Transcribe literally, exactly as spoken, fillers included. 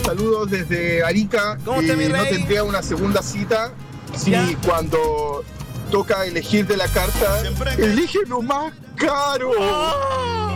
saludos desde Arica. ¿Cómo está, mi Eh, no rey? tendría una segunda cita si ¿Ya? cuando toca elegir de la carta, Siempre que- elige lo más caro. ¡Oh!